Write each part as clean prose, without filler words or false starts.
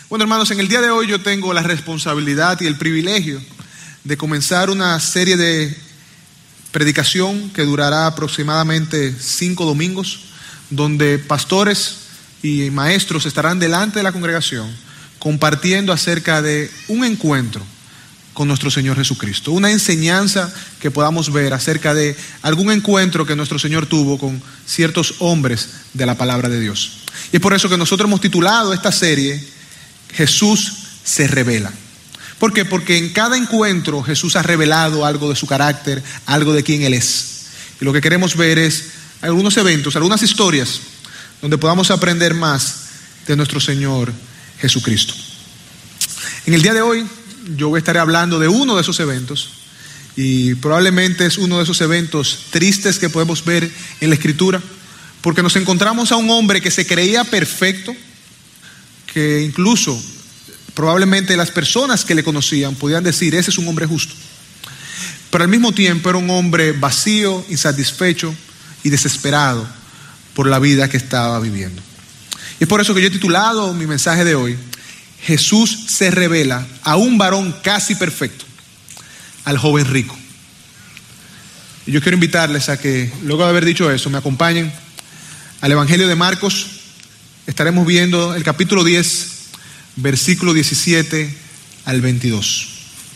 Bueno, hermanos, en el día de hoy yo tengo la responsabilidad y el privilegio de comenzar una serie de predicación que durará aproximadamente 5 domingos, donde pastores y maestros estarán delante de la congregación compartiendo acerca de un encuentro con nuestro Señor Jesucristo, una enseñanza que podamos ver acerca de algún encuentro que nuestro Señor tuvo con ciertos hombres de la palabra de Dios. Y es por eso que nosotros hemos titulado esta serie Jesús se revela. ¿Por qué? Porque en cada encuentro Jesús ha revelado algo de su carácter, algo de quién Él es. Y lo que queremos ver es algunos eventos, algunas historias donde podamos aprender más de nuestro Señor Jesucristo. En el día de hoy yo estaré hablando de uno de esos eventos, y probablemente es uno de esos eventos tristes que podemos ver en la Escritura, porque nos encontramos a un hombre que se creía perfecto, que incluso probablemente las personas que le conocían podían decir: ese es un hombre justo. Pero al mismo tiempo era un hombre vacío, insatisfecho y desesperado por la vida que estaba viviendo. Y es por eso que yo he titulado mi mensaje de hoy: Jesús se revela a un varón casi perfecto, al joven rico. Y yo quiero invitarles a que, luego de haber dicho eso, me acompañen al Evangelio de Marcos. Estaremos viendo el capítulo 10, versículo 17 al 22.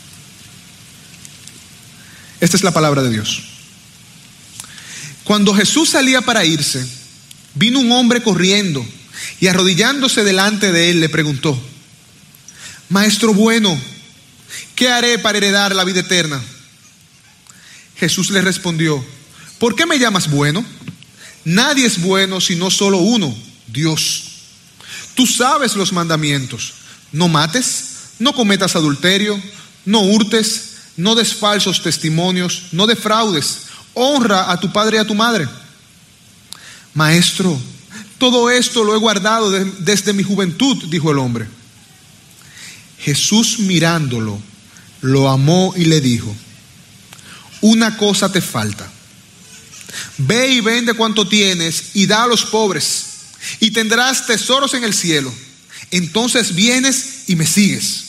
Esta es la palabra de Dios. Cuando Jesús salía para irse, vino un hombre corriendo y arrodillándose delante de él le preguntó: Maestro bueno, ¿qué haré para heredar la vida eterna? Jesús le respondió: ¿por qué me llamas bueno? Nadie es bueno sino solo uno, Dios. Tú sabes los mandamientos: no mates, no cometas adulterio, no hurtes, no des falsos testimonios, no defraudes, honra a tu padre y a tu madre. Maestro, todo esto lo he guardado desde mi juventud, dijo el hombre. Jesús, mirándolo, lo amó y le dijo: una cosa te falta. Ve y vende cuanto tienes y da a los pobres, y tendrás tesoros en el cielo. Entonces vienes y me sigues.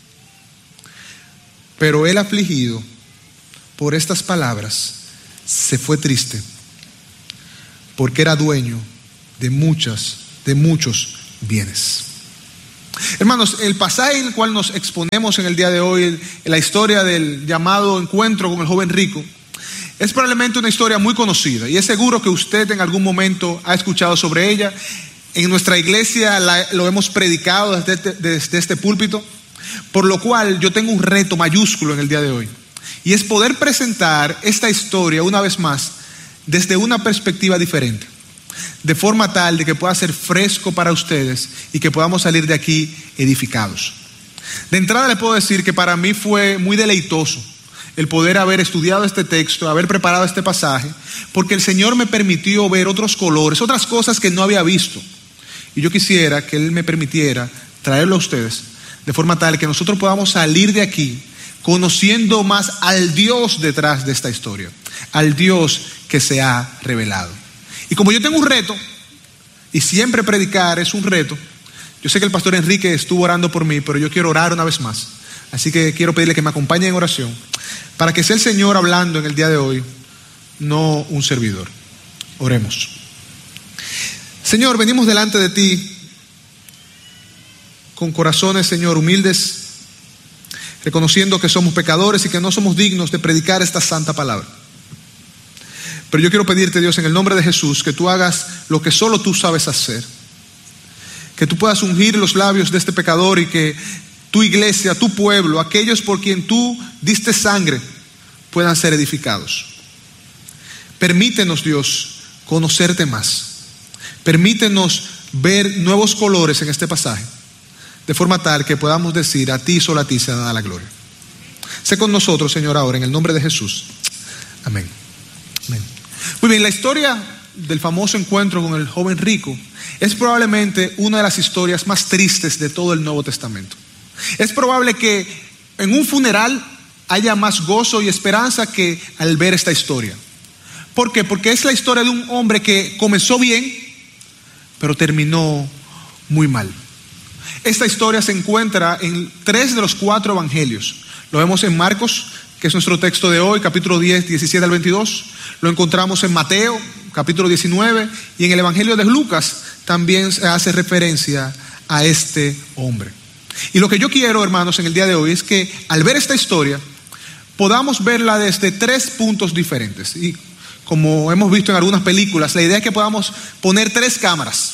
Pero él, afligido por estas palabras, se fue triste, porque era dueño de muchos bienes. Hermanos, el pasaje en el cual nos exponemos en el día de hoy, en la historia del llamado encuentro con el joven rico, es probablemente una historia muy conocida, y es seguro que usted en algún momento ha escuchado sobre ella. En nuestra iglesia lo hemos predicado desde este púlpito, por lo cual yo tengo un reto mayúsculo en el día de hoy, y es poder presentar esta historia una vez más desde una perspectiva diferente, de forma tal de que pueda ser fresco para ustedes y que podamos salir de aquí edificados. De entrada les puedo decir que para mí fue muy deleitoso el poder haber estudiado este texto, haber preparado este pasaje, porque el Señor me permitió ver otros colores, otras cosas que no había visto. Y yo quisiera que Él me permitiera traerlo a ustedes, de forma tal que nosotros podamos salir de aquí conociendo más al Dios detrás de esta historia, al Dios que se ha revelado. Y como yo tengo un reto, y siempre predicar es un reto, yo sé que el pastor Enrique estuvo orando por mí, pero yo quiero orar una vez más. Así que quiero pedirle que me acompañe en oración, para que sea el Señor hablando en el día de hoy, no un servidor. Oremos. Señor, venimos delante de ti con corazones, Señor, humildes, reconociendo que somos pecadores y que no somos dignos de predicar esta santa palabra. Pero yo quiero pedirte, Dios, en el nombre de Jesús, que tú hagas lo que solo tú sabes hacer, que tú puedas ungir los labios de este pecador, y que tu iglesia, tu pueblo, aquellos por quien tú diste sangre, puedan ser edificados. Permítenos, Dios, conocerte más. Permítenos ver nuevos colores en este pasaje, de forma tal que podamos decir: a ti, solo a ti se da la gloria. Sé con nosotros, Señor, ahora en el nombre de Jesús. Amén. Amén. Muy bien, la historia del famoso encuentro con el joven rico es probablemente una de las historias más tristes de todo el Nuevo Testamento. Es probable que en un funeral haya más gozo y esperanza que al ver esta historia. ¿Por qué? Porque es la historia de un hombre que comenzó bien, pero terminó muy mal. Esta historia se encuentra en 3 de los 4 evangelios. Lo vemos en Marcos, que es nuestro texto de hoy, capítulo 10, 17 al 22. Lo encontramos en Mateo, capítulo 19. Y en el evangelio de Lucas también se hace referencia a este hombre. Y lo que yo quiero, hermanos, en el día de hoy es que al ver esta historia podamos verla desde 3 puntos diferentes. Y como hemos visto en algunas películas, la idea es que podamos poner 3 cámaras.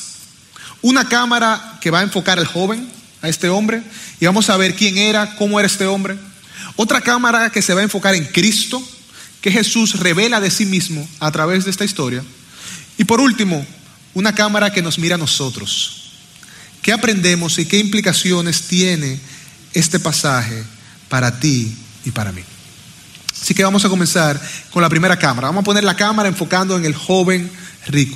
Una cámara que va a enfocar al joven, a este hombre, y vamos a ver quién era, cómo era este hombre. Otra cámara que se va a enfocar en Cristo, que Jesús revela de sí mismo a través de esta historia. Y por último, una cámara que nos mira a nosotros. ¿Qué aprendemos y qué implicaciones tiene este pasaje para ti y para mí? Así que vamos a comenzar con la primera cámara. Vamos a poner la cámara enfocando en el joven rico.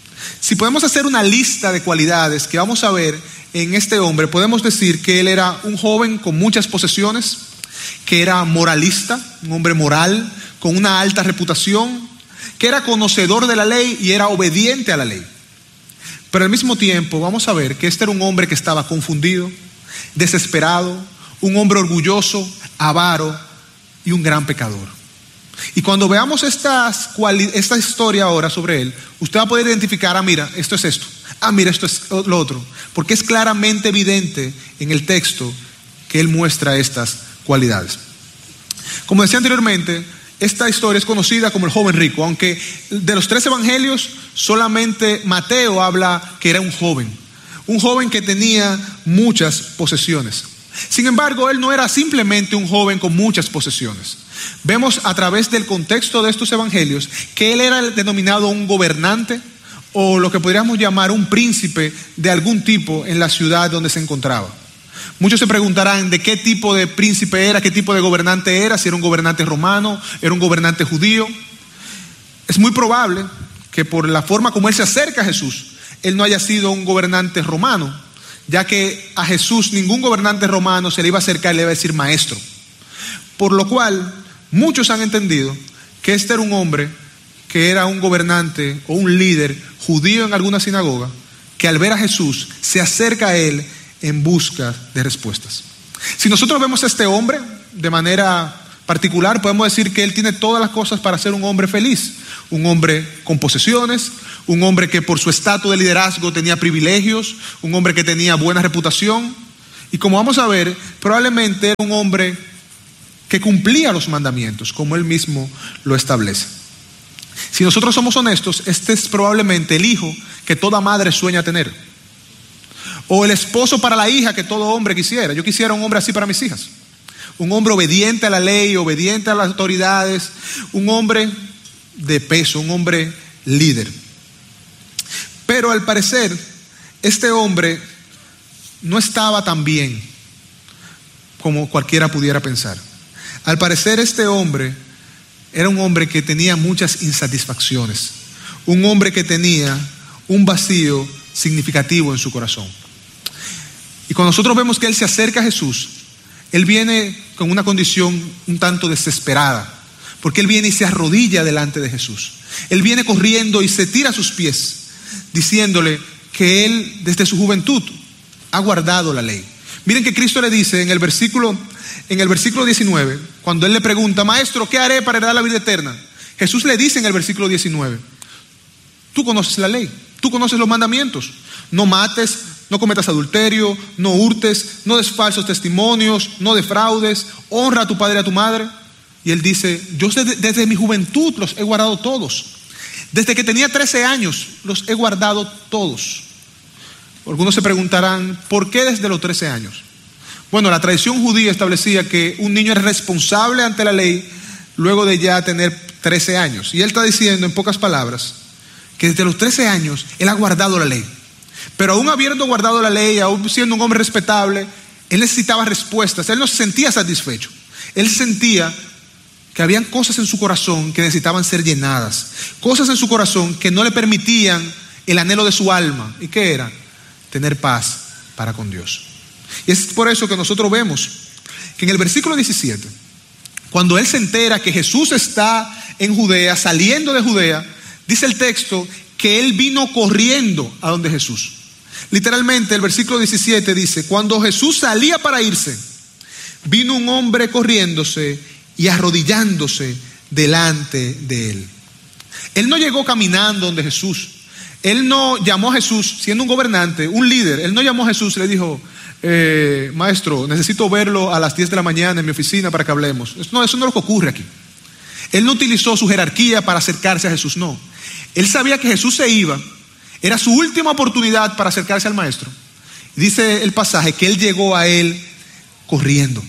Si podemos hacer una lista de cualidades que vamos a ver en este hombre, podemos decir que él era un joven con muchas posesiones, que era moralista, un hombre moral, con una alta reputación, que era conocedor de la ley y era obediente a la ley. Pero al mismo tiempo vamos a ver que este era un hombre que estaba confundido, desesperado, un hombre orgulloso, avaro y un gran pecador. Y cuando veamos esta historia ahora sobre él, usted va a poder identificar, mira, esto es esto, mira, esto es lo otro, porque es claramente evidente en el texto que él muestra estas cualidades. Como decía anteriormente, esta historia es conocida como el joven rico, aunque de los 3 evangelios solamente Mateo habla que era un joven que tenía muchas posesiones. Sin embargo, él no era simplemente un joven con muchas posesiones. Vemos a través del contexto de estos evangelios que él era denominado un gobernante o lo que podríamos llamar un príncipe de algún tipo en la ciudad donde se encontraba. Muchos se preguntarán de qué tipo de príncipe era, qué tipo de gobernante era, si era un gobernante romano, era un gobernante judío. Es muy probable que por la forma como él se acerca a Jesús, él no haya sido un gobernante romano, ya que a Jesús ningún gobernante romano se le iba a acercar y le iba a decir maestro. Por lo cual, muchos han entendido que este era un hombre que era un gobernante o un líder judío en alguna sinagoga, que al ver a Jesús se acerca a él en busca de respuestas. Si nosotros vemos a este hombre de manera particular, podemos decir que él tiene todas las cosas para ser un hombre feliz. Un hombre con posesiones, un hombre que por su estatus de liderazgo tenía privilegios, un hombre que tenía buena reputación. Y como vamos a ver, probablemente era un hombre que cumplía los mandamientos, como él mismo lo establece. Si nosotros somos honestos, este es probablemente el hijo que toda madre sueña tener. O el esposo para la hija que todo hombre quisiera. Yo quisiera un hombre así para mis hijas. Un hombre obediente a la ley, obediente a las autoridades. Un hombre de peso, un hombre líder. Pero al parecer, este hombre no estaba tan bien como cualquiera pudiera pensar. Al parecer, este hombre era un hombre que tenía muchas insatisfacciones. Un hombre que tenía un vacío significativo en su corazón. Y cuando nosotros vemos que él se acerca a Jesús, él viene con una condición un tanto desesperada, porque él viene y se arrodilla delante de Jesús. Él viene corriendo y se tira a sus pies, diciéndole que él desde su juventud ha guardado la ley. Miren que Cristo le dice en el versículo 19, cuando él le pregunta, maestro, ¿qué haré para heredar la vida eterna? Jesús le dice en el versículo 19, tú conoces la ley, tú conoces los mandamientos. No mates, no cometas adulterio, no hurtes, no des falsos testimonios, no defraudes, honra a tu padre y a tu madre. Y él dice, yo desde mi juventud los he guardado todos. Desde que tenía 13 años los he guardado todos. Algunos se preguntarán, ¿por qué desde los 13 años? Bueno, la tradición judía establecía que un niño era responsable ante la ley luego de ya tener 13 años. Y él está diciendo en pocas palabras que desde los 13 años él ha guardado la ley. Pero aún habiendo guardado la ley, aún siendo un hombre respetable, él necesitaba respuestas. Él no se sentía satisfecho. Él sentía que habían cosas en su corazón que necesitaban ser llenadas. Cosas en su corazón que no le permitían el anhelo de su alma. ¿Y qué era? Tener paz para con Dios. Y es por eso que nosotros vemos que en el versículo 17, cuando él se entera que Jesús está en Judea, saliendo de Judea, dice el texto que él vino corriendo a donde Jesús. Literalmente el versículo 17 dice: cuando Jesús salía para irse, vino un hombre corriéndose y arrodillándose delante de él. Él no llegó caminando donde Jesús. Él no llamó a Jesús, siendo un gobernante, un líder. Él no llamó a Jesús y le dijo: maestro, necesito verlo a las 10 de la mañana en mi oficina para que hablemos. Eso no es lo que ocurre aquí. Él no utilizó su jerarquía para acercarse a Jesús, no. Él sabía que Jesús se iba. Era su última oportunidad para acercarse al maestro. Dice el pasaje que él llegó a él corriendo.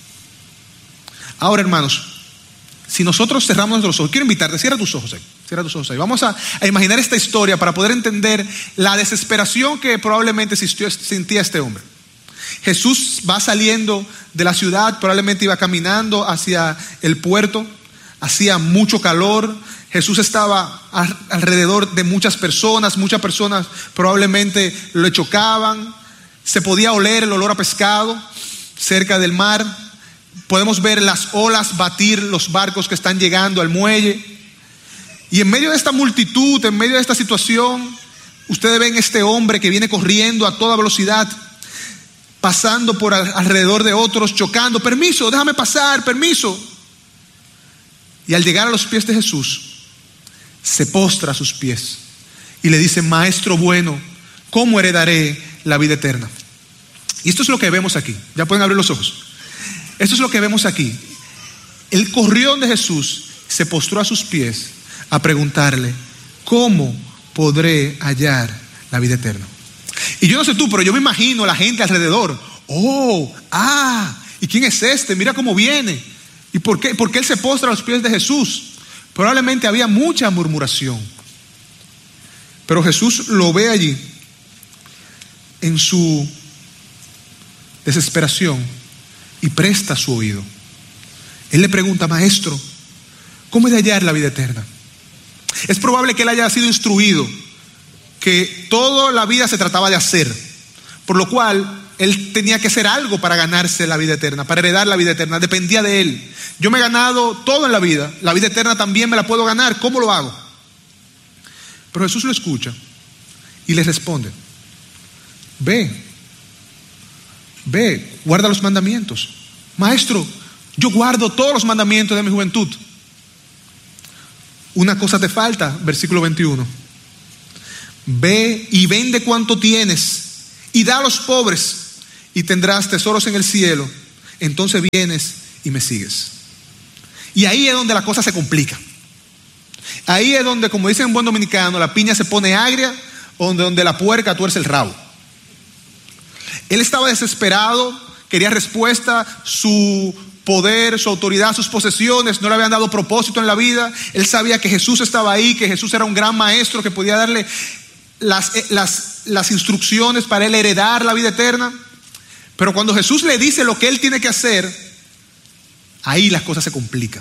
Ahora, hermanos, si nosotros cerramos los ojos, quiero invitarte, cierra tus ojos ahí. Vamos a imaginar esta historia para poder entender la desesperación que probablemente sentía este hombre. Jesús va saliendo de la ciudad, probablemente iba caminando hacia el puerto, hacía mucho calor. Jesús estaba alrededor de muchas personas probablemente le chocaban, se podía oler el olor a pescado cerca del mar. Podemos ver las olas batir los barcos que están llegando al muelle. Y en medio de esta multitud, en medio de esta situación, ustedes ven este hombre que viene corriendo a toda velocidad, pasando por alrededor de otros, chocando. Permiso, déjame pasar, permiso. Y al llegar a los pies de Jesús, se postra a sus pies y le dice: maestro bueno, ¿cómo heredaré la vida eterna? Y esto es lo que vemos aquí. Ya pueden abrir los ojos. Esto es lo que vemos aquí. Él corrió donde Jesús, se postró a sus pies a preguntarle: ¿cómo podré hallar la vida eterna? Y yo no sé tú, pero yo me imagino la gente alrededor. ¿Y quién es este? Mira cómo viene. ¿Y por qué él se postra a los pies de Jesús? Probablemente había mucha murmuración. Pero Jesús lo ve allí en su desesperación y presta su oído. Él le pregunta: maestro, ¿cómo he de hallar la vida eterna? Es probable que él haya sido instruido que toda la vida se trataba de hacer, por lo cual él tenía que hacer algo para ganarse la vida eterna, para heredar la vida eterna. Dependía de él. Yo me he ganado todo en la vida eterna también me la puedo ganar. ¿Cómo lo hago? Pero Jesús lo escucha y le responde: ve, guarda los mandamientos. Maestro, yo guardo todos los mandamientos de mi juventud. Una cosa te falta, versículo 21. Ve y vende cuanto tienes y da a los pobres, y tendrás tesoros en el cielo. Entonces vienes y me sigues. Y ahí es donde la cosa se complica. Ahí es donde, como dicen en buen dominicano, la piña se pone agria, donde la puerca tuerce el rabo. Él estaba desesperado, quería respuesta. Su poder, su autoridad, sus posesiones no le habían dado propósito en la vida. Él sabía que Jesús estaba ahí, que Jesús era un gran maestro que podía darle las instrucciones para él heredar la vida eterna. Pero cuando Jesús le dice lo que él tiene que hacer, ahí las cosas se complican.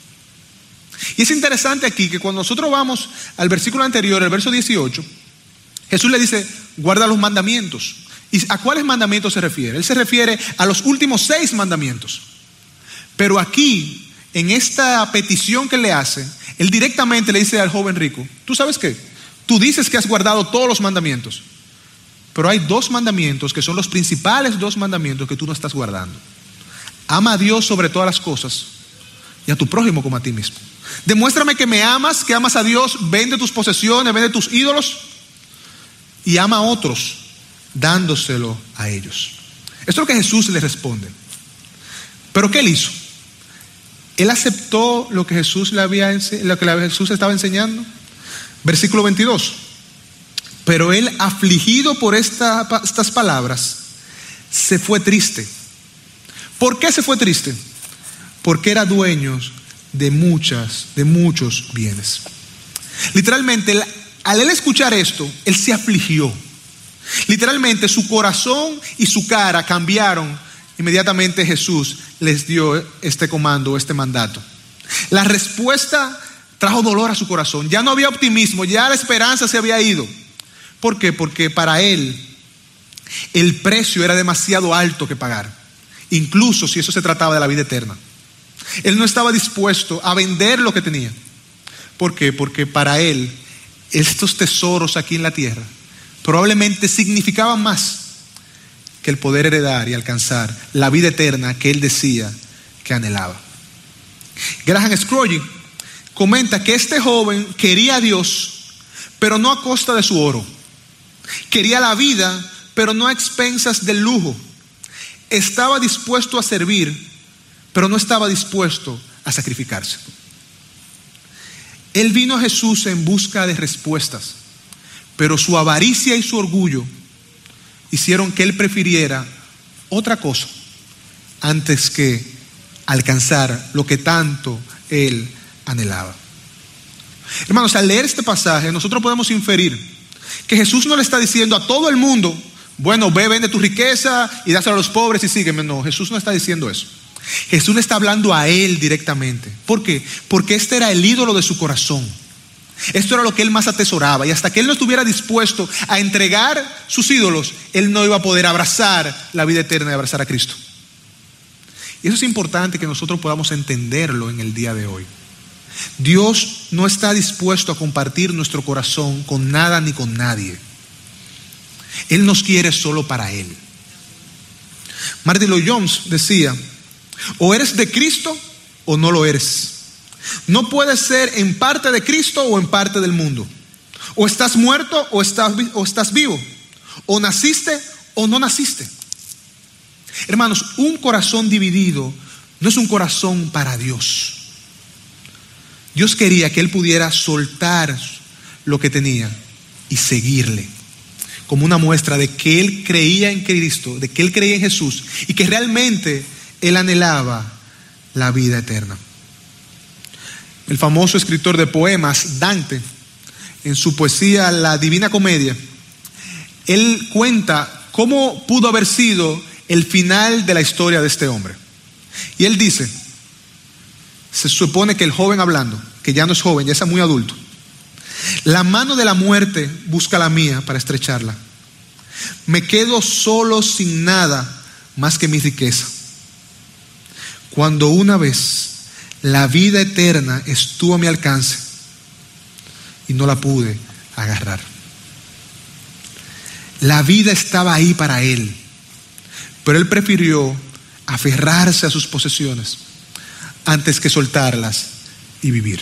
Y es interesante aquí que cuando nosotros vamos al versículo anterior, el verso 18, Jesús le dice: guarda los mandamientos. ¿Y a cuáles mandamientos se refiere? Él se refiere a los últimos 6 mandamientos. Pero aquí, en esta petición que le hace, él directamente le dice al joven rico: ¿tú sabes qué? Tú dices que has guardado todos los mandamientos, pero hay 2 mandamientos que son los principales 2 mandamientos que tú no estás guardando. Ama a Dios sobre todas las cosas y a tu prójimo como a ti mismo. Demuéstrame que me amas, que amas a Dios. Vende tus posesiones, vende tus ídolos y ama a otros dándoselo a ellos. Esto es lo que Jesús le responde. ¿Pero qué él hizo? Él aceptó lo que Jesús Jesús estaba enseñando. Versículo 22. Pero él, afligido por estas palabras, se fue triste. ¿Por qué se fue triste? Porque era dueño de muchos bienes. Literalmente, al él escuchar esto, él se afligió. Literalmente, su corazón y su cara cambiaron. Inmediatamente Jesús les dio este comando, este mandato. La respuesta trajo dolor a su corazón. Ya no había optimismo, ya la esperanza se había ido. ¿Por qué? Porque para él el precio era demasiado alto que pagar, incluso si eso se trataba de la vida eterna. Él no estaba dispuesto a vender lo que tenía. ¿Por qué? Porque para él estos tesoros aquí en la tierra probablemente significaban más que el poder heredar y alcanzar la vida eterna que él decía que anhelaba. Graham Scroggie comenta que este joven quería a Dios, pero no a costa de su oro. Quería la vida, pero no a expensas del lujo. Estaba dispuesto a servir, pero no estaba dispuesto a sacrificarse. Él vino a Jesús en busca de respuestas, pero su avaricia y su orgullo hicieron que él prefiriera otra cosa antes que alcanzar lo que tanto él anhelaba. Hermanos, al leer este pasaje nosotros podemos inferir que Jesús no le está diciendo a todo el mundo: bueno, ve, vende tu riqueza y dásela a los pobres y sígueme. No, Jesús no está diciendo eso. Jesús le está hablando a él directamente. ¿Por qué? Porque este era el ídolo de su corazón. Esto era lo que él más atesoraba, y hasta que él no estuviera dispuesto a entregar sus ídolos, él no iba a poder abrazar la vida eterna y abrazar a Cristo. Y eso es importante que nosotros podamos entenderlo en el día de hoy. Dios no está dispuesto a compartir nuestro corazón con nada ni con nadie. Él nos quiere solo para Él. Martin Lloyd-Jones decía: o eres de Cristo o no lo eres. No puedes ser en parte de Cristo o en parte del mundo. O estás muerto o estás vivo. O naciste o no naciste. Hermanos, un corazón dividido no es un corazón para Dios. Dios quería que él pudiera soltar lo que tenía y seguirle, como una muestra de que él creía en Cristo, de que él creía en Jesús y que realmente él anhelaba la vida eterna. El famoso escritor de poemas, Dante, en su poesía La Divina Comedia, él cuenta cómo pudo haber sido el final de la historia de este hombre. Y él dice, se supone que el joven hablando, que ya no es joven, ya es muy adulto: la mano de la muerte busca la mía para estrecharla. Me quedo solo sin nada más que mi riqueza. Cuando una vez la vida eterna estuvo a mi alcance y no la pude agarrar. La vida estaba ahí para él, pero él prefirió aferrarse a sus posesiones antes que soltarlas y vivir.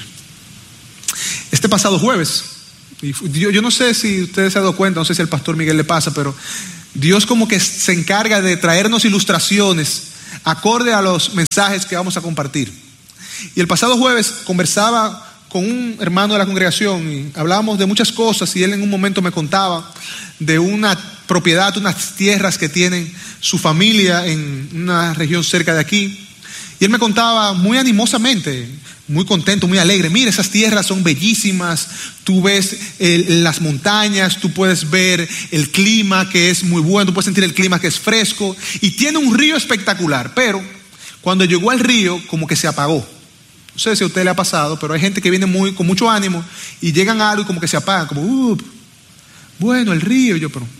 Este pasado jueves, yo no sé si ustedes se han dado cuenta, no sé si al pastor Miguel le pasa, pero Dios como que se encarga de traernos ilustraciones acorde a los mensajes que vamos a compartir. Y el pasado jueves conversaba con un hermano de la congregación y hablábamos de muchas cosas, y él en un momento me contaba de una propiedad, unas tierras que tienen su familia en una región cerca de aquí. Y él me contaba muy animosamente, muy contento, muy alegre: mira, esas tierras son bellísimas, tú ves las montañas, tú puedes ver el clima que es muy bueno, tú puedes sentir el clima que es fresco, y tiene un río espectacular. Pero cuando llegó al río, como que se apagó. No sé si a usted le ha pasado, pero hay gente que viene con mucho ánimo y llegan a algo y como que se apagan, como bueno, el río.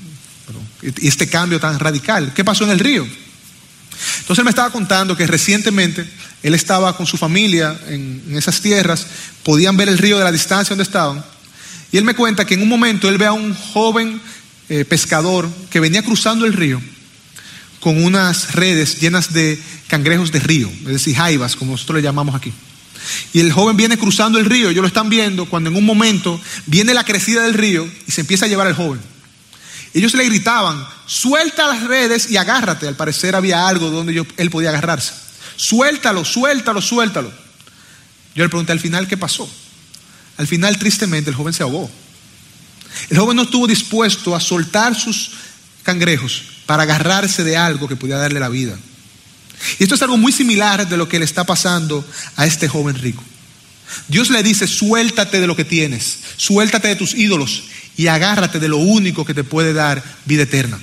Y este cambio tan radical, ¿qué pasó en el río? Entonces él me estaba contando que recientemente él estaba con su familia en esas tierras, podían ver el río de la distancia donde estaban, y él me cuenta que en un momento él ve a un joven pescador que venía cruzando el río con unas redes llenas de cangrejos de río, es decir, jaivas, como nosotros le llamamos aquí. Y el joven viene cruzando el río, ellos lo están viendo, cuando en un momento viene la crecida del río y se empieza a llevar al joven. Ellos le gritaban: suelta las redes y agárrate. Al parecer había algo donde él podía agarrarse. Suéltalo, suéltalo, suéltalo. Yo le pregunté al final qué pasó. Al final, tristemente, el joven se ahogó. El joven no estuvo dispuesto a soltar sus cangrejos para agarrarse de algo que podía darle la vida. Y esto es algo muy similar de lo que le está pasando a este joven rico. Dios le dice: suéltate de lo que tienes, suéltate de tus ídolos y agárrate de lo único que te puede dar vida eterna.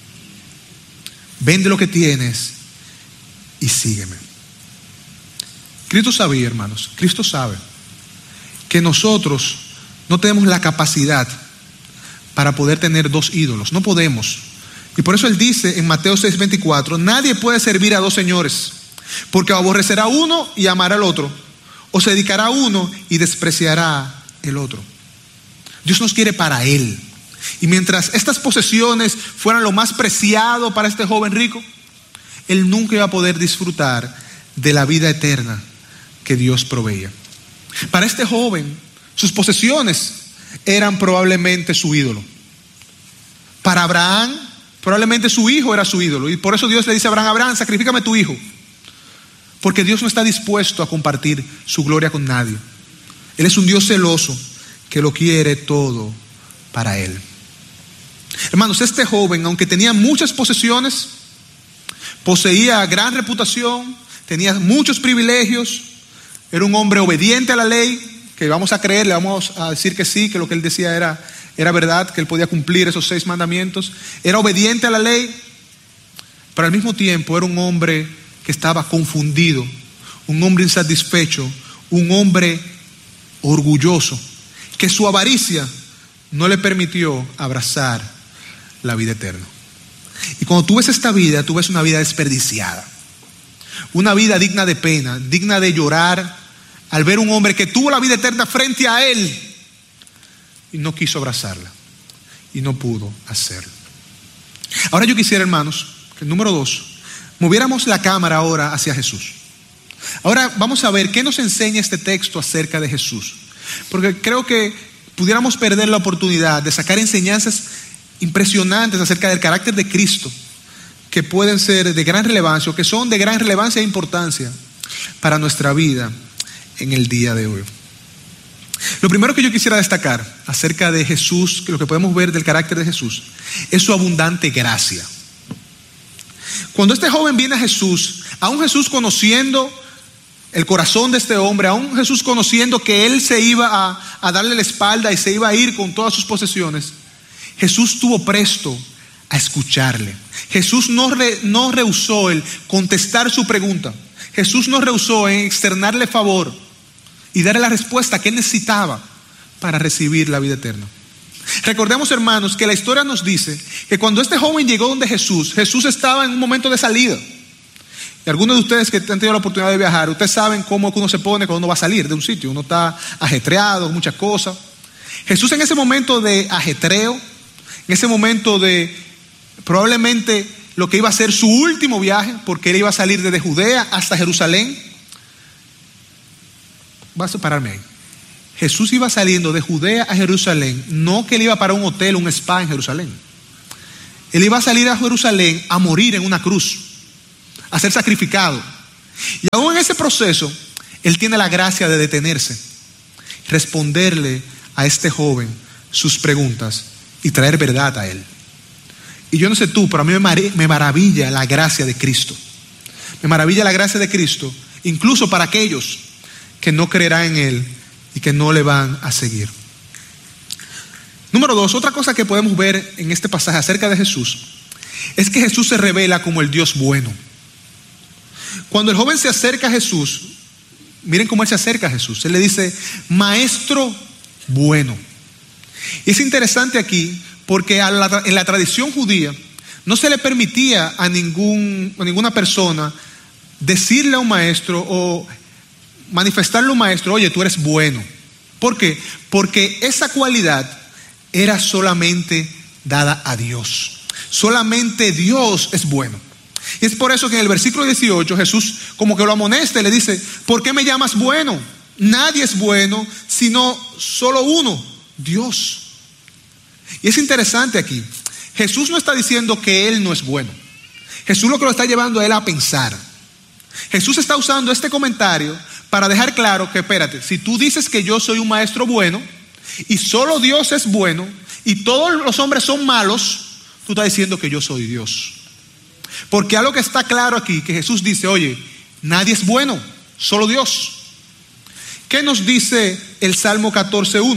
Vende lo que tienes y sígueme. Cristo sabía, hermanos, Cristo sabe que nosotros no tenemos la capacidad para poder tener dos ídolos, no podemos. Y por eso él dice en Mateo 6:24: nadie puede servir a dos señores, porque aborrecerá a uno y amará al otro, o se dedicará a uno y despreciará el otro. Dios nos quiere para Él. Y mientras estas posesiones fueran lo más preciado para este joven rico, él nunca iba a poder disfrutar de la vida eterna que Dios proveía. Para este joven, sus posesiones eran probablemente su ídolo. Para Abraham, probablemente su hijo era su ídolo. Y por eso Dios le dice a Abraham: Abraham, sacrifícame tu hijo. Porque Dios no está dispuesto a compartir su gloria con nadie. Él es un Dios celoso que lo quiere todo para él. Hermanos, este joven, aunque tenía muchas posesiones, poseía gran reputación, tenía muchos privilegios, era un hombre obediente a la ley, que vamos a creer, le vamos a decir que sí, que lo que él decía era verdad, que él podía cumplir esos 6 mandamientos. Era obediente a la ley, pero al mismo tiempo era un hombre que estaba confundido, un hombre insatisfecho, un hombre orgulloso, que su avaricia no le permitió abrazar la vida eterna. Y cuando tú ves esta vida, tú ves una vida desperdiciada, una vida digna de pena, digna de llorar, al ver un hombre que tuvo la vida eterna frente a él y no quiso abrazarla y no pudo hacerlo. Ahora yo quisiera, hermanos, que número 2, moviéramos la cámara ahora hacia Jesús. Ahora vamos a ver qué nos enseña este texto acerca de Jesús, porque creo que pudiéramos perder la oportunidad de sacar enseñanzas impresionantes acerca del carácter de Cristo, que pueden ser de gran relevancia o que son de gran relevancia e importancia para nuestra vida en el día de hoy. Lo primero que yo quisiera destacar acerca de Jesús, que lo que podemos ver del carácter de Jesús, es su abundante gracia. Cuando este joven viene a Jesús, aún Jesús conociendo el corazón de este hombre, aún Jesús conociendo que él se iba a darle la espalda y se iba a ir con todas sus posesiones, Jesús estuvo presto a escucharle. Jesús no rehusó el contestar su pregunta. Jesús no rehusó en externarle favor y darle la respuesta que él necesitaba para recibir la vida eterna. Recordemos, hermanos, que la historia nos dice que cuando este joven llegó donde Jesús estaba en un momento de salida. Y algunos de ustedes que han tenido la oportunidad de viajar, ustedes saben cómo uno se pone cuando uno va a salir de un sitio. Uno está ajetreado, muchas cosas. Jesús en ese momento de ajetreo, en ese momento de probablemente lo que iba a ser su último viaje, porque él iba a salir desde Judea hasta Jerusalén. Vas a pararme ahí. Jesús iba saliendo de Judea a Jerusalén, no que él iba para un hotel, un spa en Jerusalén. Él iba a salir a Jerusalén a morir en una cruz, a ser sacrificado. Y aún en ese proceso, él tiene la gracia de detenerse, responderle a este joven sus preguntas y traer verdad a él. Y yo no sé tú, pero a mí me maravilla la gracia de Cristo. Me maravilla la gracia de Cristo, incluso para aquellos que no creerán en él y que no le van a seguir. Número 2, otra cosa que podemos ver en este pasaje acerca de Jesús es que Jesús se revela como el Dios bueno. Cuando el joven se acerca a Jesús, miren cómo él se acerca a Jesús. Él le dice: Maestro bueno. Y es interesante aquí porque en la tradición judía no se le permitía a ninguna persona decirle a un maestro o manifestarle a un maestro: oye, tú eres bueno. ¿Por qué? Porque esa cualidad era solamente dada a Dios. Solamente Dios es bueno. Y es por eso que en el versículo 18 Jesús como que lo amonesta y le dice: ¿por qué me llamas bueno? Nadie es bueno sino solo uno, Dios. Y es interesante aquí, Jesús no está diciendo que él no es bueno. Jesús lo que lo está llevando a él a pensar. Jesús está usando este comentario para dejar claro que, espérate, si tú dices que yo soy un maestro bueno y solo Dios es bueno y todos los hombres son malos, tú estás diciendo que yo soy Dios. Porque algo que está claro aquí, que Jesús dice: oye, nadie es bueno, solo Dios. ¿Qué nos dice el Salmo 14:1?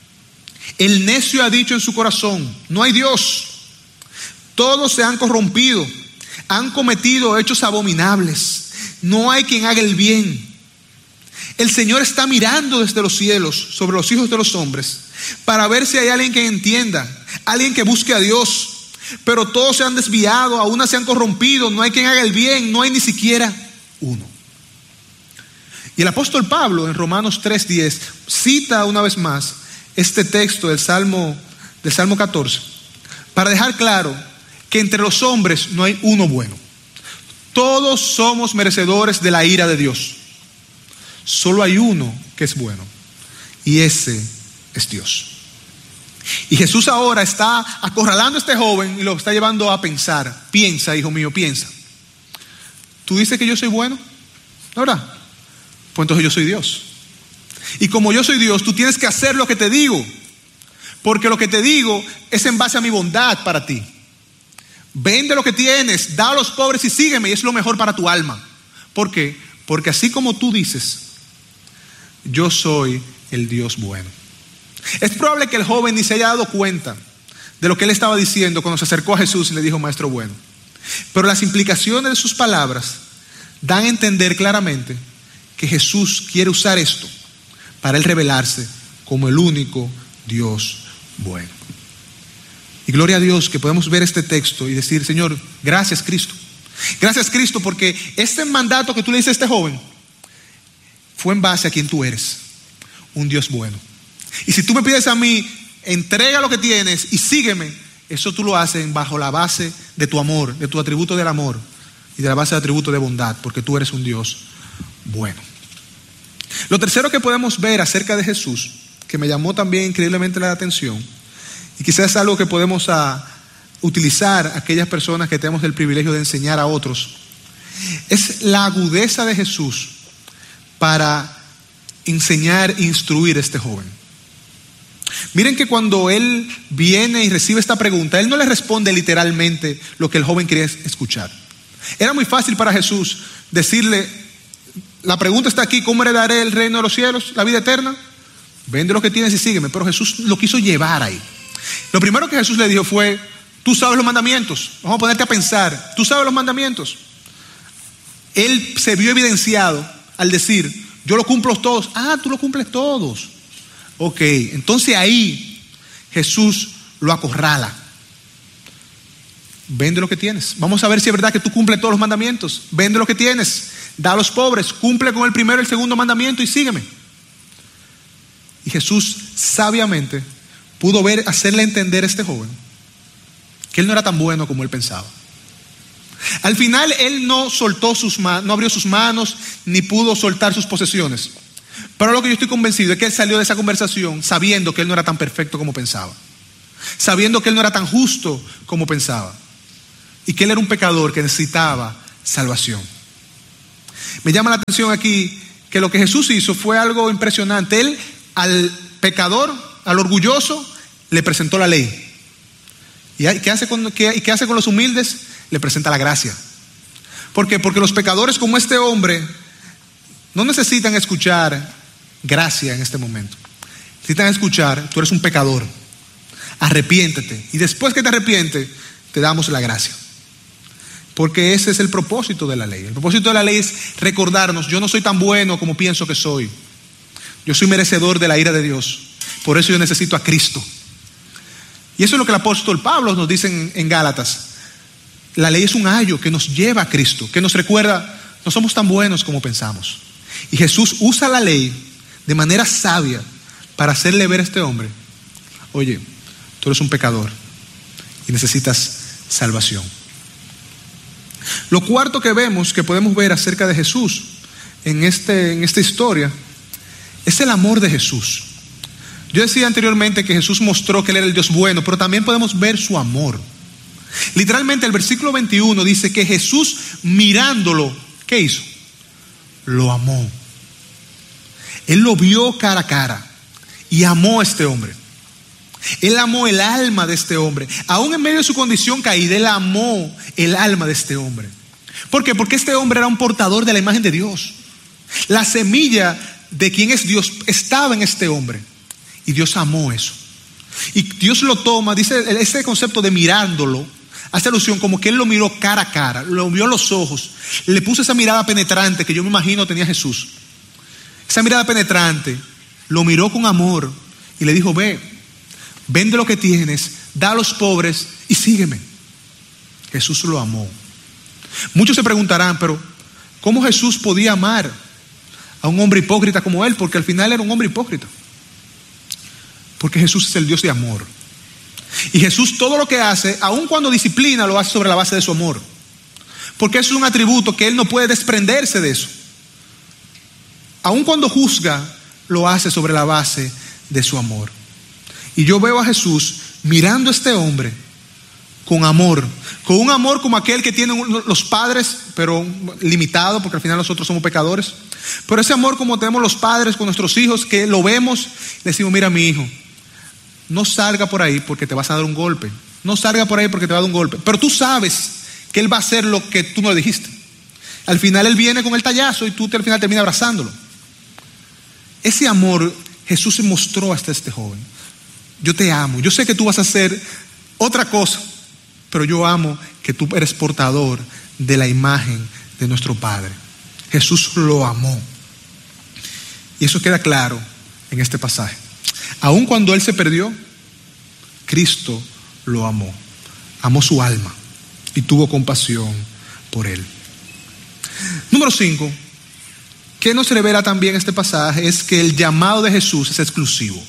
El necio ha dicho en su corazón: no hay Dios. Todos se han corrompido, han cometido hechos abominables. No hay quien haga el bien. El Señor está mirando desde los cielos sobre los hijos de los hombres para ver si hay alguien que entienda, alguien que busque a Dios. Pero todos se han desviado, a una se han corrompido, no hay quien haga el bien, no hay ni siquiera uno. Y el apóstol Pablo en Romanos 3:10 cita una vez más este texto del Salmo del Salmo 14 para dejar claro que entre los hombres no hay uno bueno. Todos somos merecedores de la ira de Dios. Solo hay uno que es bueno, y ese es Dios. Y Jesús ahora está acorralando a este joven y lo está llevando a pensar. Piensa, hijo mío, piensa. ¿Tú dices que yo soy bueno? ¿No, verdad? Pues entonces yo soy Dios. Y como yo soy Dios, tú tienes que hacer lo que te digo, porque lo que te digo es en base a mi bondad para ti. Vende lo que tienes, da a los pobres y sígueme, y es lo mejor para tu alma. ¿Por qué? Porque así como tú dices, yo soy el Dios bueno. Es probable que el joven ni se haya dado cuenta de lo que él estaba diciendo cuando se acercó a Jesús y le dijo, maestro bueno. Pero las implicaciones de sus palabras dan a entender claramente que Jesús quiere usar esto para él revelarse como el único Dios bueno. Y gloria a Dios que podemos ver este texto y decir, Señor, gracias Cristo. Gracias Cristo, porque este mandato que tú le dices a este joven fue en base a quien tú eres, un Dios bueno. Y si tú me pides a mí, entrega lo que tienes y sígueme, eso tú lo haces bajo la base de tu amor, de tu atributo del amor y de la base de atributo de bondad, porque tú eres un Dios bueno. Lo tercero que podemos ver acerca de Jesús, que me llamó también increíblemente la atención, y quizás es algo que podemos utilizar aquellas personas que tenemos el privilegio de enseñar a otros, es la agudeza de Jesús para enseñar e instruir a este joven. Miren que cuando él viene y recibe esta pregunta, él no le responde literalmente lo que el joven quería escuchar. Era muy fácil para Jesús decirle, la pregunta está aquí, ¿cómo heredaré el reino de los cielos, la vida eterna? Vende lo que tienes y sígueme. Pero Jesús lo quiso llevar ahí. Lo primero que Jesús le dijo fue, tú sabes los mandamientos. Vamos a ponerte a pensar, tú sabes los mandamientos. Él se vio evidenciado al decir, yo lo cumplo todos. Ah, tú lo cumples todos. Ok, entonces ahí Jesús lo acorrala. Vende lo que tienes. Vamos a ver si es verdad que tú cumples todos los mandamientos. Vende lo que tienes, da a los pobres, cumple con el primero y el segundo mandamiento y sígueme. Y Jesús sabiamente pudo hacerle entender a este joven que él no era tan bueno como él pensaba. Al final él no soltó no abrió sus manos ni pudo soltar sus posesiones. Pero lo que yo estoy convencido es que él salió de esa conversación sabiendo que él no era tan perfecto como pensaba, sabiendo que él no era tan justo como pensaba, y que él era un pecador que necesitaba salvación. Me llama la atención aquí que lo que Jesús hizo fue algo impresionante. Él al pecador, al orgulloso, le presentó la ley. ¿Y qué hace con los humildes? Le presenta la gracia. ¿Por qué? Porque los pecadores como este hombre no necesitan escuchar gracia en este momento. Necesitan escuchar, tú eres un pecador, arrepiéntete. Y después que te arrepientes, te damos la gracia. Porque ese es el propósito de la ley. El propósito de la ley es recordarnos, yo no soy tan bueno como pienso que soy. Yo soy merecedor de la ira de Dios. Por eso yo necesito a Cristo. Y eso es lo que el apóstol Pablo nos dice en Gálatas. La ley es un ayo que nos lleva a Cristo, que nos recuerda, no somos tan buenos como pensamos. Y Jesús usa la ley de manera sabia para hacerle ver a este hombre, oye, tú eres un pecador y necesitas salvación. Lo cuarto que vemos, que podemos ver acerca de Jesús en esta historia, es el amor de Jesús. Yo decía anteriormente que Jesús mostró que Él era el Dios bueno, pero también podemos ver su amor. Literalmente el versículo 21 dice que Jesús mirándolo, ¿qué hizo? Lo amó. Él lo vio cara a cara y amó a este hombre. Él amó el alma de este hombre. Aún en medio de su condición caída, Él amó el alma de este hombre. ¿Por qué? Porque este hombre era un portador de la imagen de Dios. La semilla de quien es Dios estaba en este hombre. Y Dios amó eso. Y Dios lo toma, dice ese concepto de mirándolo, hace alusión como que Él lo miró cara a cara, lo vio en los ojos, le puso esa mirada penetrante que yo me imagino tenía Jesús. Esa mirada penetrante, lo miró con amor y le dijo, vende lo que tienes, da a los pobres y sígueme. Jesús lo amó. Muchos se preguntarán, pero ¿cómo Jesús podía amar a un hombre hipócrita como él? Porque al final era un hombre hipócrita. Porque Jesús es el Dios de amor. Y Jesús todo lo que hace, aun cuando disciplina, lo hace sobre la base de su amor. Porque eso es un atributo que Él no puede desprenderse de eso. Aun cuando juzga, lo hace sobre la base de su amor. Y yo veo a Jesús mirando a este hombre con amor, con un amor como aquel que tienen los padres, pero limitado, porque al final nosotros somos pecadores. Pero ese amor como tenemos los padres con nuestros hijos, que lo vemos, le decimos: mira, mi hijo, no salga por ahí porque te vas a dar un golpe. No salga por ahí porque te va a dar un golpe. Pero tú sabes que Él va a hacer lo que tú no le dijiste. Al final Él viene con el tallazo y tú al final terminas abrazándolo. Ese amor Jesús se mostró hasta este joven. Yo te amo. Yo sé que tú vas a hacer otra cosa, pero yo amo que tú eres portador de la imagen de nuestro Padre. Jesús lo amó. Y eso queda claro en este pasaje. Aun cuando Él se perdió, Cristo lo amó. Amó su alma y tuvo compasión por Él. Número 5. ¿Qué nos revela también este pasaje? Es que el llamado de Jesús es exclusivo.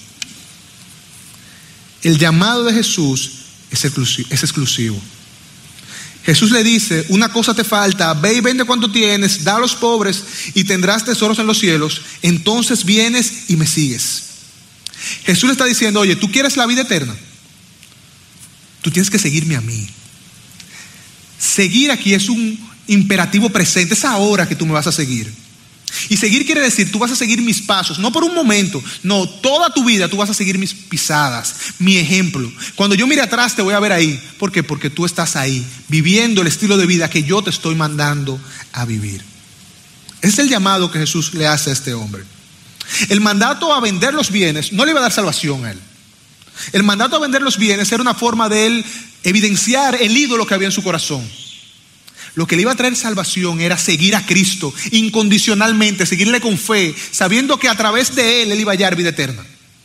El llamado de Jesús es exclusivo. Jesús le dice: una cosa te falta, ve y vende cuanto tienes, da a los pobres y tendrás tesoros en los cielos, entonces vienes y me sigues. Jesús le está diciendo: oye, ¿tú quieres la vida eterna? Tú tienes que seguirme a mí. Seguir aquí es un imperativo presente, es ahora que tú me vas a seguir. Y seguir quiere decir, tú vas a seguir mis pasos, no por un momento, no, toda tu vida tú vas a seguir mis pisadas, mi ejemplo. Cuando yo mire atrás te voy a ver ahí. ¿Por qué? Porque tú estás ahí, viviendo el estilo de vida que yo te estoy mandando a vivir. Ese es el llamado que Jesús le hace a este hombre. El mandato a vender los bienes no le iba a dar salvación a él. El mandato a vender los bienes era una forma de él evidenciar el ídolo que había en su corazón. Lo que le iba a traer salvación era seguir a Cristo incondicionalmente, seguirle con fe, sabiendo que a través de Él iba a hallar vida eterna.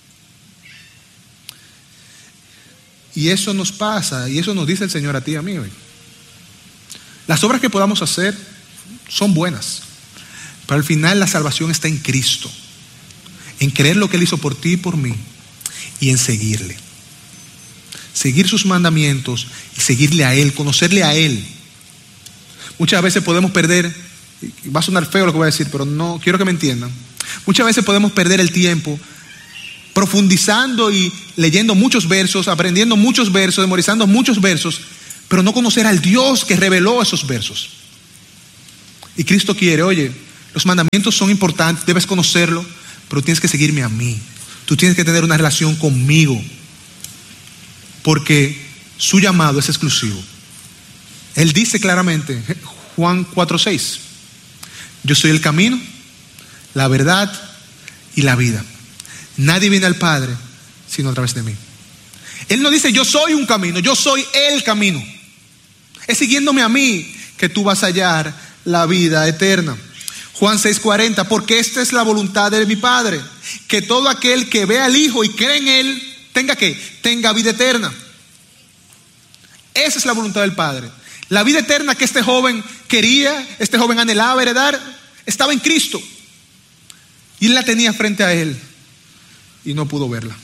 Y eso nos pasa, y eso nos dice el Señor a ti y a mí hoy. Las obras que podamos hacer son buenas, pero al final la salvación está en Cristo, en creer lo que Él hizo por ti y por mí, y en seguirle. Seguir sus mandamientos y seguirle a Él, conocerle a Él. Muchas veces podemos perder, y va a sonar feo lo que voy a decir, pero no quiero que me entiendan. Muchas veces podemos perder el tiempo profundizando y leyendo muchos versos, aprendiendo muchos versos, memorizando muchos versos, pero no conocer al Dios que reveló esos versos. Y Cristo quiere, oye, los mandamientos son importantes, debes conocerlo, pero tienes que seguirme a mí. Tú tienes que tener una relación conmigo, porque su llamado es exclusivo. Él dice claramente, Juan 4:6, yo soy el camino, la verdad y la vida. Nadie viene al Padre sino a través de mí. Él no dice yo soy un camino, yo soy el camino. Es siguiéndome a mí que tú vas a hallar la vida eterna. Juan 6:40, porque esta es la voluntad de mi Padre, que todo aquel que ve al Hijo y cree en Él, tenga ¿qué? Tenga vida eterna. Esa es la voluntad del Padre. La vida eterna que este joven quería, este joven anhelaba heredar, estaba en Cristo. Y Él la tenía frente a Él y no pudo verla.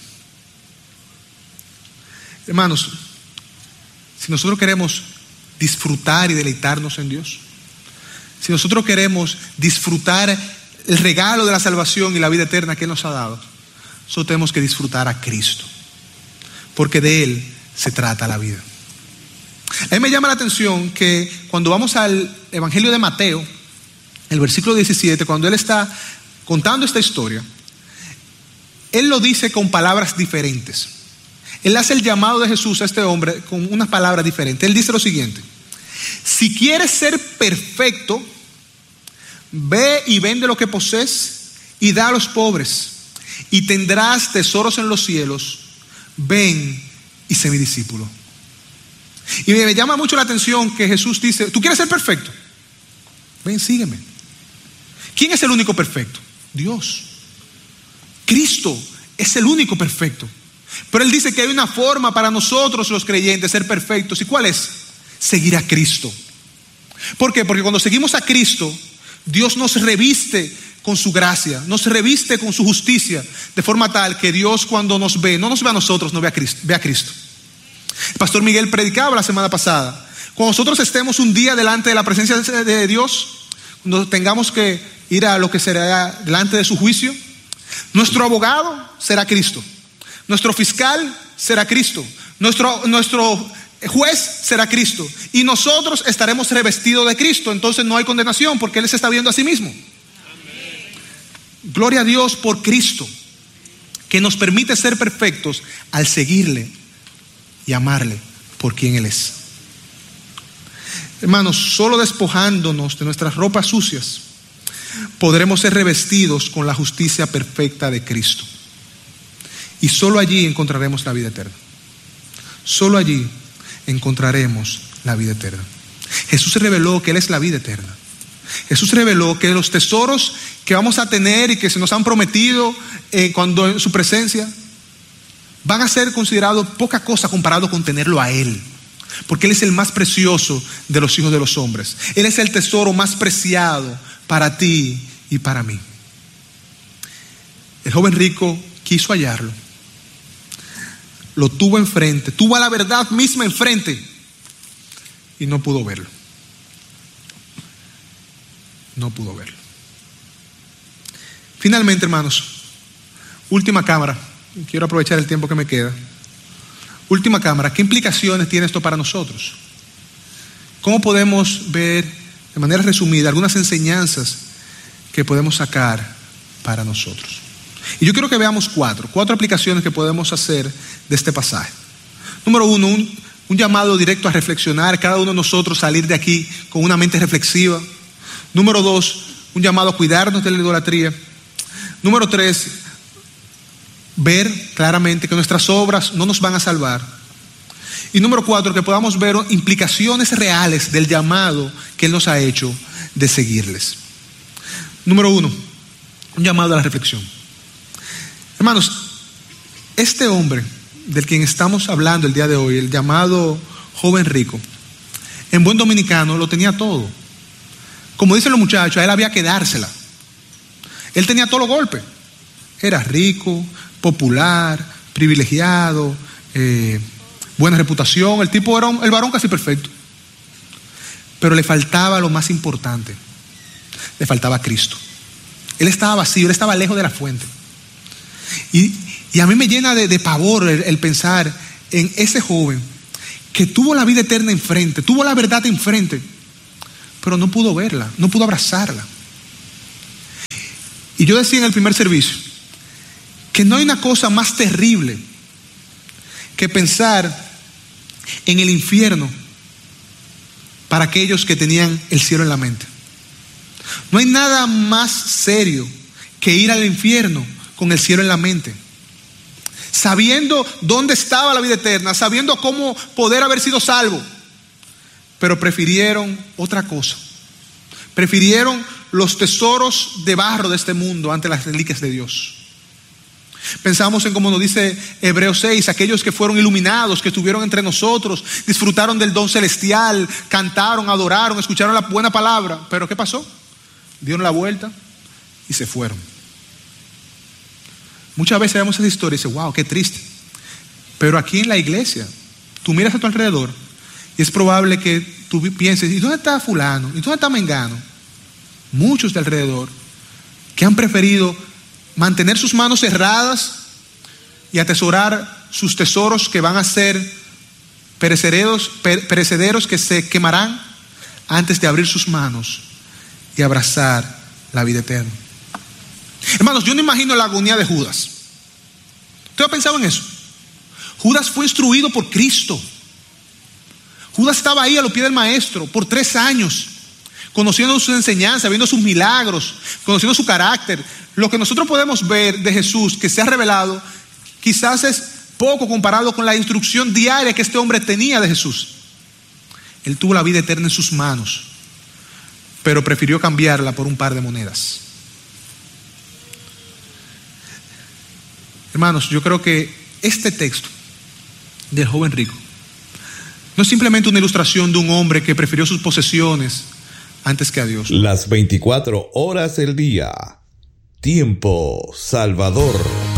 Hermanos, si nosotros queremos disfrutar y deleitarnos en Dios, si nosotros queremos disfrutar el regalo de la salvación y la vida eterna que Él nos ha dado, nosotros tenemos que disfrutar a Cristo, porque de Él se trata la vida. A mí me llama la atención que cuando vamos al Evangelio de Mateo, el versículo 17, cuando Él está contando esta historia, Él lo dice con palabras diferentes. Él hace el llamado de Jesús a este hombre con unas palabras diferentes. Él dice lo siguiente: si quieres ser perfecto, ve y vende lo que posees y da a los pobres, y tendrás tesoros en los cielos. Ven y sé mi discípulo. Y me llama mucho la atención que Jesús dice: ¿tú quieres ser perfecto? Ven, sígueme. ¿Quién es el único perfecto? Dios. Cristo es el único perfecto. Pero Él dice que hay una forma para nosotros los creyentes ser perfectos. ¿Y cuál es? Seguir a Cristo. ¿Por qué? Porque cuando seguimos a Cristo, Dios nos reviste con su gracia, nos reviste con su justicia, de forma tal que Dios, cuando nos ve, no nos ve a nosotros, no ve a Cristo, ve a Cristo. El pastor Miguel predicaba la semana pasada. Cuando nosotros estemos un día delante de la presencia de Dios, cuando tengamos que ir a lo que será delante de su juicio, nuestro abogado será Cristo, nuestro fiscal será Cristo, nuestro juez será Cristo, y nosotros estaremos revestidos de Cristo. Entonces no hay condenación, porque Él se está viendo a sí mismo. Amén. Gloria a Dios por Cristo, que nos permite ser perfectos al seguirle y amarle por quien Él es. Hermanos, solo despojándonos de nuestras ropas sucias podremos ser revestidos con la justicia perfecta de Cristo. Y solo allí encontraremos la vida eterna. Solo allí encontraremos la vida eterna. Jesús reveló que Él es la vida eterna. Jesús reveló que los tesoros que vamos a tener y que se nos han prometido cuando en su presencia van a ser considerados poca cosa comparado con tenerlo a Él. Porque Él es el más precioso de los hijos de los hombres. Él es el tesoro más preciado para ti y para mí. El joven rico quiso hallarlo. Lo tuvo enfrente, tuvo a la verdad misma enfrente y no pudo verlo. No pudo verlo. Finalmente, hermanos, última cámara. Quiero aprovechar el tiempo que me queda. Última cámara. ¿Qué implicaciones tiene esto para nosotros? ¿Cómo podemos ver de manera resumida algunas enseñanzas que podemos sacar para nosotros? Y yo quiero que veamos cuatro aplicaciones que podemos hacer de este pasaje. Número uno, un llamado directo a reflexionar, cada uno de nosotros salir de aquí con una mente reflexiva. Número dos, un llamado a cuidarnos de la idolatría. Número tres, ver claramente que nuestras obras no nos van a salvar. Y número cuatro, que podamos ver implicaciones reales del llamado que Él nos ha hecho de seguirles. Número uno, un llamado a la reflexión. Hermanos, este hombre del quien estamos hablando el día de hoy, el llamado joven rico, en buen dominicano lo tenía todo. Como dicen los muchachos, a él había que dársela. Él tenía todos los golpes. Era rico, popular, privilegiado, buena reputación. El tipo era el varón casi perfecto. Pero le faltaba lo más importante. Le faltaba Cristo. Él estaba vacío, él estaba lejos de la fuente. Y a mí me llena de pavor el pensar en ese joven que tuvo la vida eterna enfrente, tuvo la verdad enfrente, pero no pudo verla, no pudo abrazarla. Y yo decía en el primer servicio que no hay una cosa más terrible que pensar en el infierno para aquellos que tenían el cielo en la mente. No hay nada más serio que ir al infierno con el cielo en la mente, sabiendo dónde estaba la vida eterna, sabiendo cómo poder haber sido salvo, pero prefirieron otra cosa. Prefirieron los tesoros de barro de este mundo ante las reliquias de Dios. Pensamos en, como nos dice Hebreos 6, aquellos que fueron iluminados, que estuvieron entre nosotros, disfrutaron del don celestial, cantaron, adoraron, escucharon la buena palabra, pero ¿qué pasó? Dieron la vuelta y se fueron. Muchas veces vemos esa historia y dices, wow, qué triste. Pero aquí en la iglesia, tú miras a tu alrededor y es probable que tú pienses, ¿y dónde está fulano? ¿Y dónde está mengano? Muchos de alrededor que han preferido mantener sus manos cerradas y atesorar sus tesoros que van a ser perecederos que se quemarán antes de abrir sus manos y abrazar la vida eterna. Hermanos, yo no imagino la agonía de Judas. ¿Usted ha pensado en eso? Judas fue instruido por Cristo. Judas estaba ahí a los pies del maestro por 3 años, conociendo sus enseñanzas, viendo sus milagros, conociendo su carácter. Lo que nosotros podemos ver de Jesús que se ha revelado quizás es poco comparado con la instrucción diaria que este hombre tenía de Jesús. Él tuvo la vida eterna en sus manos, pero prefirió cambiarla por un par de monedas. Hermanos, yo creo que este texto del joven rico no es simplemente una ilustración de un hombre que prefirió sus posesiones antes que a Dios. Las 24 horas del día. Tiempo Salvador.